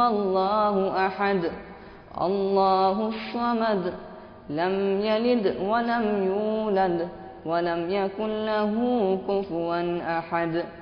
هو الله أحد الله الصمد لم يلد ولم يولد ولم يكن له كفوا أحد.